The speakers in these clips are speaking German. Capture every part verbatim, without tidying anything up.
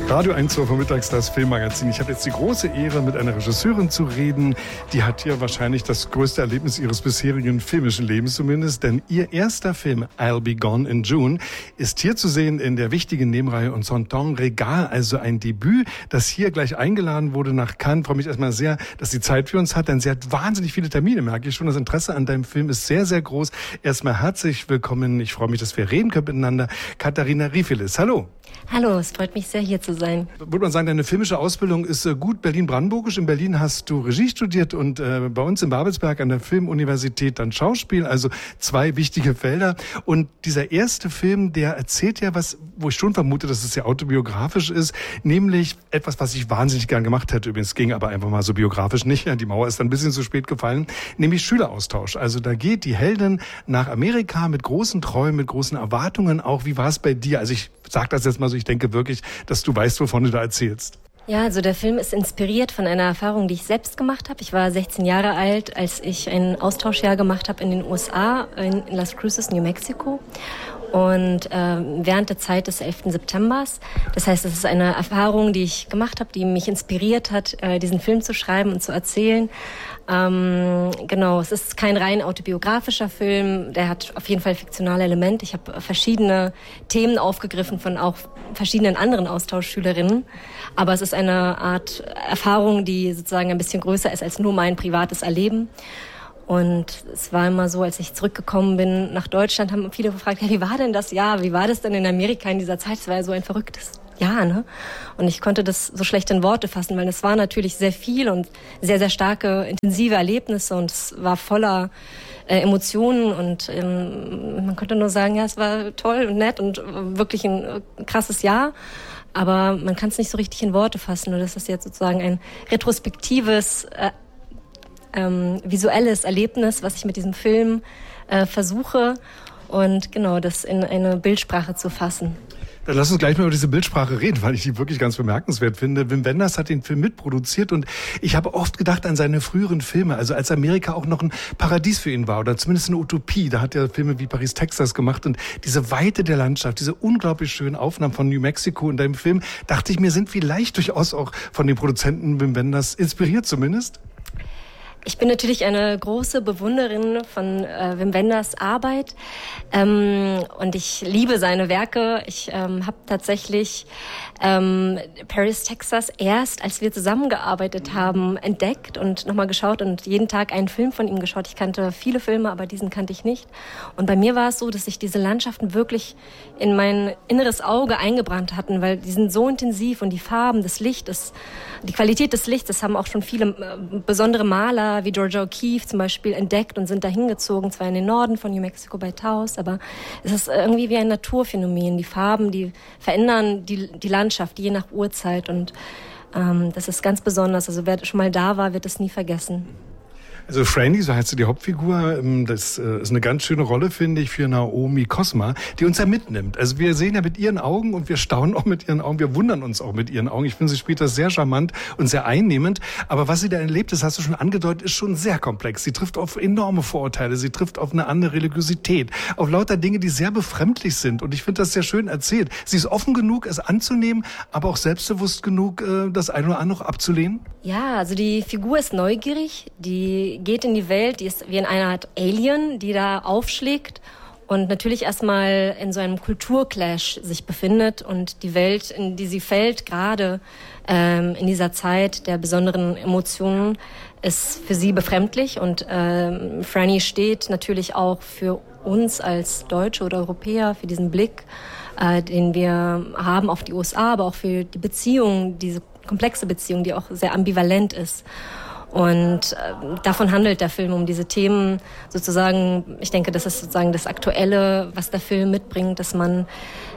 Radio eins zur Vormittags, das Filmmagazin. Ich habe jetzt die große Ehre, mit einer Regisseurin zu reden. Die hat hier wahrscheinlich das größte Erlebnis ihres bisherigen filmischen Lebens zumindest. Denn ihr erster Film, I'll Be Gone in June, ist hier zu sehen in der wichtigen Nebenreihe Un Certain Regard. Also ein Debüt, das hier gleich eingeladen wurde nach Cannes. Ich freue mich erstmal sehr, dass sie Zeit für uns hat, denn sie hat wahnsinnig viele Termine, merke ich schon. Das Interesse an deinem Film ist sehr, sehr groß. Erstmal herzlich willkommen. Ich freue mich, dass wir reden können miteinander. Katharina Riefelis, hallo. Hallo, es freut mich sehr, hier zu sein. Würde man sagen, deine filmische Ausbildung ist äh, gut Berlin-Brandenburgisch. In Berlin hast du Regie studiert und äh, bei uns in Babelsberg an der Filmuniversität dann Schauspiel, also zwei wichtige Felder. Und dieser erste Film, der erzählt ja was, wo ich schon vermute, dass es ja autobiografisch ist, nämlich etwas, was ich wahnsinnig gern gemacht hätte. Übrigens ging aber einfach mal so biografisch nicht. Ja, die Mauer ist dann ein bisschen zu spät gefallen, nämlich Schüleraustausch. Also da geht die Heldin nach Amerika mit großen Träumen, mit großen Erwartungen. Auch wie war es bei dir? Also ich sage das jetzt mal so, ich denke wirklich, dass du weißt, wovon du da erzählst. Ja, also der Film ist inspiriert von einer Erfahrung, die ich selbst gemacht habe. Ich war sechzehn Jahre alt, als ich ein Austauschjahr gemacht habe in den U S A, in Las Cruces, New Mexico. Und äh, während der Zeit des elften Septembers. Das heißt, es ist eine Erfahrung, die ich gemacht habe, die mich inspiriert hat, äh, diesen Film zu schreiben und zu erzählen. Ähm, genau, es ist kein rein autobiografischer Film, der hat auf jeden Fall fiktionale Elemente. Ich habe verschiedene Themen aufgegriffen von auch verschiedenen anderen Austauschschülerinnen, aber es ist eine Art Erfahrung, die sozusagen ein bisschen größer ist als nur mein privates Erleben. Und es war immer so, als ich zurückgekommen bin nach Deutschland, haben viele gefragt, ja, wie war denn das Jahr? Wie war das denn in Amerika in dieser Zeit? Es war ja so ein verrücktes Jahr, ne? Und ich konnte das so schlecht in Worte fassen, weil es war natürlich sehr viel und sehr, sehr starke, intensive Erlebnisse und es war voller äh, Emotionen und ähm, man konnte nur sagen, ja, es war toll und nett und wirklich ein äh, krasses Jahr. Aber man kann es nicht so richtig in Worte fassen. Und das ist jetzt sozusagen ein retrospektives äh, Ähm, visuelles Erlebnis, was ich mit diesem Film äh, versuche und genau das in eine Bildsprache zu fassen. Dann lass uns gleich mal über diese Bildsprache reden, weil ich die wirklich ganz bemerkenswert finde. Wim Wenders hat den Film mitproduziert und ich habe oft gedacht an seine früheren Filme, also als Amerika auch noch ein Paradies für ihn war oder zumindest eine Utopie. Da hat er Filme wie Paris, Texas gemacht und diese Weite der Landschaft, diese unglaublich schönen Aufnahmen von New Mexico in deinem Film, dachte ich mir, sind vielleicht durchaus auch von dem Produzenten Wim Wenders inspiriert zumindest. Ich bin natürlich eine große Bewunderin von äh, Wim Wenders Arbeit ähm, und ich liebe seine Werke. Ich ähm, habe tatsächlich ähm, Paris, Texas erst, als wir zusammengearbeitet haben, entdeckt und nochmal geschaut und jeden Tag einen Film von ihm geschaut. Ich kannte viele Filme, aber diesen kannte ich nicht. Und bei mir war es so, dass sich diese Landschaften wirklich in mein inneres Auge eingebrannt hatten, weil die sind so intensiv und die Farben, das Licht, das, die Qualität des Lichts, das haben auch schon viele äh, besondere Maler wie Georgia O'Keeffe zum Beispiel entdeckt und sind da hingezogen, zwar in den Norden von New Mexico bei Taos, aber es ist irgendwie wie ein Naturphänomen. Die Farben, die verändern die, die Landschaft je nach Uhrzeit und ähm, das ist ganz besonders. Also wer schon mal da war, wird es nie vergessen. Also Franny, so heißt sie die Hauptfigur, das ist eine ganz schöne Rolle, finde ich, für Naomi Cosma, die uns ja mitnimmt. Also wir sehen ja mit ihren Augen und wir staunen auch mit ihren Augen, wir wundern uns auch mit ihren Augen. Ich finde, sie spielt das sehr charmant und sehr einnehmend. Aber was sie da erlebt, das hast du schon angedeutet, ist schon sehr komplex. Sie trifft auf enorme Vorurteile, sie trifft auf eine andere Religiosität, auf lauter Dinge, die sehr befremdlich sind. Und ich finde das sehr schön erzählt. Sie ist offen genug, es anzunehmen, aber auch selbstbewusst genug, das eine oder andere abzulehnen. Ja, also die Figur ist neugierig, die geht in die Welt, die ist wie in einer Art Alien, die da aufschlägt und natürlich erstmal in so einem Kulturclash sich befindet und die Welt, in die sie fällt, gerade ähm, in dieser Zeit der besonderen Emotionen, ist für sie befremdlich und ähm, Franny steht natürlich auch für uns als Deutsche oder Europäer, für diesen Blick, äh, den wir haben auf die U S A, aber auch für die Beziehung, diese komplexe Beziehung, die auch sehr ambivalent ist. Und äh, davon handelt der Film, um diese Themen sozusagen. Ich denke, das ist sozusagen das Aktuelle, was der Film mitbringt, dass man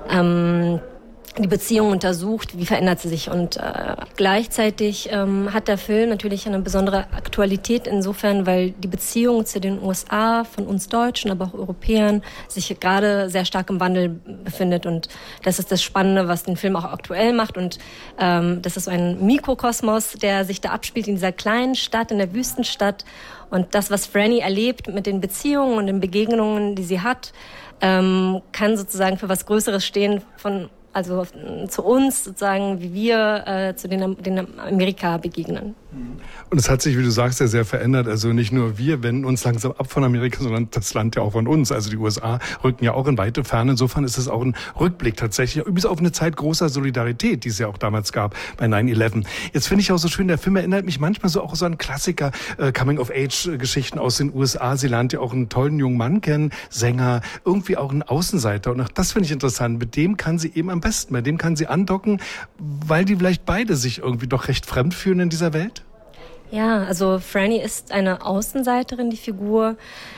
ähm, die Beziehung untersucht, wie verändert sie sich. Und äh, gleichzeitig ähm, hat der Film natürlich eine besondere Aktualität insofern, weil die Beziehung zu den U S A von uns Deutschen, aber auch Europäern sich gerade sehr stark im Wandel befindet. Und das ist das Spannende, was den Film auch aktuell macht. Und ähm, das ist so ein Mikrokosmos, der sich da abspielt in dieser kleinen Stadt, in der Wüstenstadt. Und das, was Franny erlebt mit den Beziehungen und den Begegnungen, die sie hat, ähm, kann sozusagen für was Größeres stehen, von also zu uns sozusagen, wie wir äh, zu den, den Amerika begegnen. Und es hat sich, wie du sagst, ja sehr verändert. Also nicht nur wir wenden uns langsam ab von Amerika, sondern das Land ja auch von uns. Also die U S A rücken ja auch in weite Ferne. Insofern ist es auch ein Rückblick tatsächlich, bis auf eine Zeit großer Solidarität, die es ja auch damals gab bei nine eleven. Jetzt finde ich auch so schön, der Film erinnert mich manchmal so auch so an Klassiker, äh, Coming-of-Age-Geschichten aus den U S A. Sie lernt ja auch einen tollen jungen Mann kennen, Sänger, irgendwie auch einen Außenseiter. Und auch das finde ich interessant. Mit dem kann sie eben am besten, bei dem kann sie andocken, weil die vielleicht beide sich irgendwie doch recht fremd fühlen in dieser Welt. Ja, also Franny ist eine Außenseiterin, die Figur.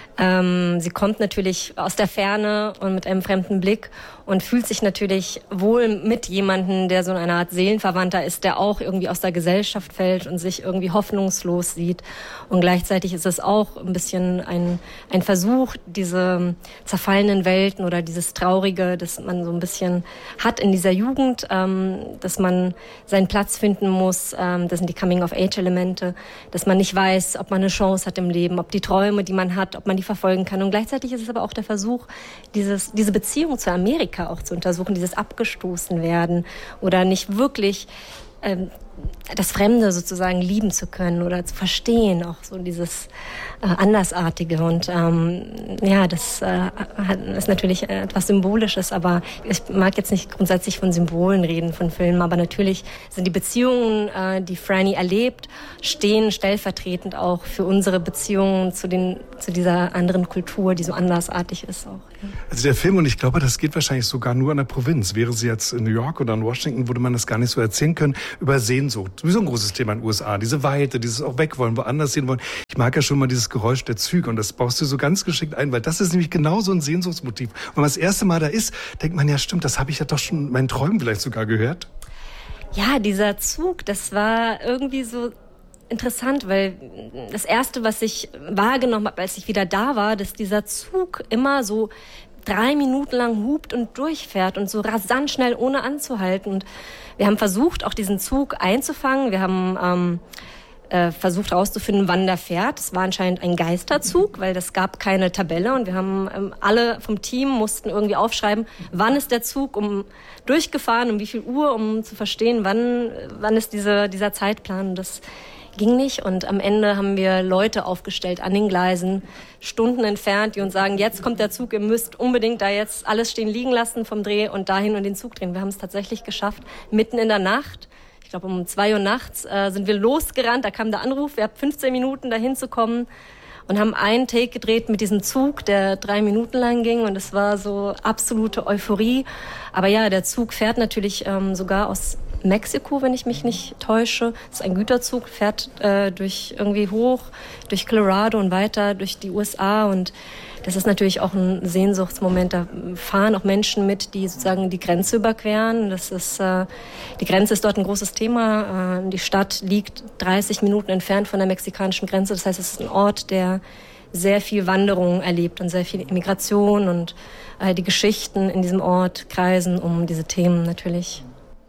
Ähm, sie kommt natürlich aus der Ferne und mit einem fremden Blick und fühlt sich natürlich wohl mit jemandem, der so eine Art Seelenverwandter ist, der auch irgendwie aus der Gesellschaft fällt und sich irgendwie hoffnungslos sieht. Und gleichzeitig ist es auch ein bisschen ein, ein Versuch, diese zerfallenen Welten oder dieses Traurige, das man so ein bisschen hat in dieser Jugend, ähm, dass man seinen Platz finden muss. Ähm, das sind die Coming-of-Age-Elemente, dass man nicht weiß, ob man eine Chance hat im Leben, ob die Träume, die man hat, ob man die verfolgen kann. Und gleichzeitig ist es aber auch der Versuch, dieses, diese Beziehung zu Amerika auch zu untersuchen, dieses abgestoßen werden oder nicht wirklich ähm, das Fremde sozusagen lieben zu können oder zu verstehen, auch so dieses äh, Andersartige. Und ähm, ja, das äh, ist natürlich etwas Symbolisches, aber ich mag jetzt nicht grundsätzlich von Symbolen reden, von Filmen, aber natürlich sind die Beziehungen, äh, die Franny erlebt, stehen stellvertretend auch für unsere Beziehungen zu, den, zu dieser anderen Kultur, die so andersartig ist auch. Ja. Also der Film, und ich glaube, das geht wahrscheinlich sogar nur an der Provinz. Wäre sie jetzt in New York oder in Washington, würde man das gar nicht so erzählen können, über Sehnsucht. Sowieso ein großes Thema in den U S A. Diese Weite, dieses auch weg wollen, woanders sehen wollen. Ich mag ja schon mal dieses Geräusch der Züge und das baust du so ganz geschickt ein, weil das ist nämlich genau so ein Sehnsuchtsmotiv. Und wenn man das erste Mal da ist, denkt man, ja stimmt, das habe ich ja doch schon in meinen Träumen vielleicht sogar gehört. Ja, dieser Zug, das war irgendwie so interessant, weil das Erste, was ich wahrgenommen habe, als ich wieder da war, dass dieser Zug immer so drei Minuten lang hupt und durchfährt und so rasant schnell, ohne anzuhalten. Und wir haben versucht, auch diesen Zug einzufangen. Wir haben ähm, äh, versucht herauszufinden, wann der fährt. Es war anscheinend ein Geisterzug, weil es gab keine Tabelle. Und wir haben ähm, alle vom Team mussten irgendwie aufschreiben, wann ist der Zug um durchgefahren, um wie viel Uhr, um zu verstehen, wann, wann ist diese, dieser Zeitplan. Und das ging nicht und am Ende haben wir Leute aufgestellt an den Gleisen, Stunden entfernt, die uns sagen, jetzt kommt der Zug, ihr müsst unbedingt da jetzt alles stehen liegen lassen vom Dreh und dahin und den Zug drehen. Wir haben es tatsächlich geschafft, mitten in der Nacht, ich glaube um zwei Uhr nachts, äh, sind wir losgerannt, da kam der Anruf, wir haben fünfzehn Minuten dahin zu kommen und haben einen Take gedreht mit diesem Zug, der drei Minuten lang ging und es war so absolute Euphorie. Aber ja, der Zug fährt natürlich ähm, sogar aus Mexiko, wenn ich mich nicht täusche. Das ist ein Güterzug, fährt äh, durch irgendwie hoch, durch Colorado und weiter durch die U S A und das ist natürlich auch ein Sehnsuchtsmoment. Da fahren auch Menschen mit, die sozusagen die Grenze überqueren. Das ist, äh, die Grenze ist dort ein großes Thema. Äh, die Stadt liegt dreißig Minuten entfernt von der mexikanischen Grenze. Das heißt, es ist ein Ort, der sehr viel Wanderung erlebt und sehr viel Immigration und äh, die Geschichten in diesem Ort kreisen um diese Themen natürlich.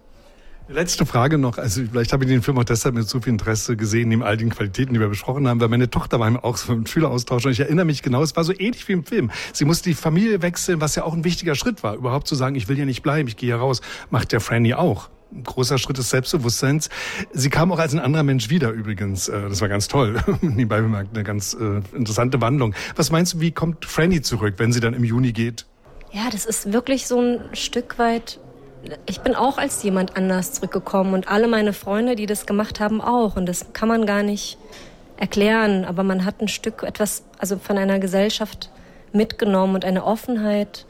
Letzte Frage noch, also vielleicht habe ich den Film auch deshalb mit so viel Interesse gesehen, neben all den Qualitäten, die wir besprochen haben, weil meine Tochter war auch so im Schüleraustausch und ich erinnere mich genau, es war so ähnlich wie im Film. Sie musste die Familie wechseln, was ja auch ein wichtiger Schritt war, überhaupt zu sagen, ich will hier nicht bleiben, ich gehe hier raus, macht der Franny auch. Ein großer Schritt des Selbstbewusstseins. Sie kam auch als ein anderer Mensch wieder übrigens, das war ganz toll, nebenbei bemerkt, eine ganz äh, interessante Wandlung. Was meinst du, wie kommt Franny zurück, wenn sie dann im Juni geht? Ja, das ist wirklich so ein Stück weit. Ich bin auch als jemand anders zurückgekommen und alle meine Freunde, die das gemacht haben, auch. Und das kann man gar nicht erklären. Aber man hat ein Stück etwas, also von einer Gesellschaft mitgenommen und eine Offenheit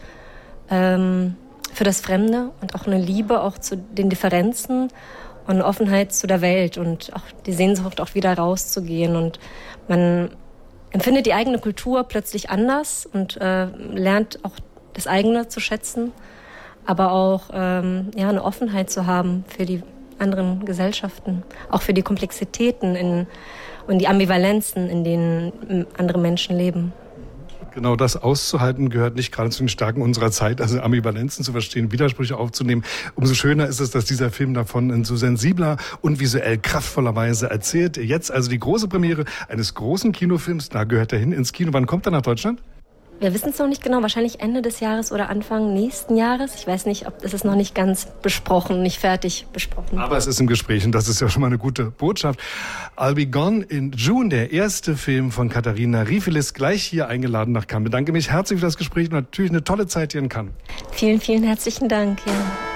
ähm, für das Fremde und auch eine Liebe auch zu den Differenzen und eine Offenheit zu der Welt und auch die Sehnsucht, auch wieder rauszugehen. Und man empfindet die eigene Kultur plötzlich anders und äh, lernt auch das eigene zu schätzen. Aber auch ähm, ja, eine Offenheit zu haben für die anderen Gesellschaften, auch für die Komplexitäten in, und die Ambivalenzen, in denen andere Menschen leben. Genau das auszuhalten gehört nicht gerade zu den Stärken unserer Zeit, also Ambivalenzen zu verstehen, Widersprüche aufzunehmen. Umso schöner ist es, dass dieser Film davon in so sensibler und visuell kraftvoller Weise erzählt. Jetzt also die große Premiere eines großen Kinofilms, da gehört er hin ins Kino. Wann kommt er nach Deutschland? Wir wissen es noch nicht genau, wahrscheinlich Ende des Jahres oder Anfang nächsten Jahres. Ich weiß nicht, ob es ist noch nicht ganz besprochen, nicht fertig besprochen. Aber es ist im Gespräch und das ist ja schon mal eine gute Botschaft. I'll Be Gone in June, der erste Film von Katharina Riefelis, gleich hier eingeladen nach Cannes. Ich bedanke mich herzlich für das Gespräch und natürlich eine tolle Zeit hier in Cannes. Vielen, vielen herzlichen Dank. Ja.